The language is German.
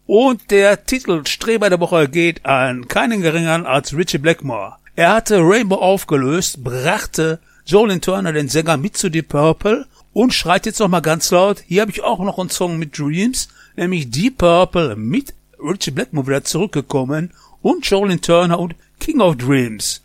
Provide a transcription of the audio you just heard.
Und der Titelstreber der Woche geht an keinen geringeren als Ritchie Blackmore. Er hatte Rainbow aufgelöst, brachte Joe Turner, den Sänger, mit zu Deep Purple und schreit jetzt nochmal ganz laut, hier habe ich auch noch einen Song mit Dreams, nämlich Deep Purple mit Ritchie Blackmore wieder zurückgekommen und Joe Turner und King of Dreams.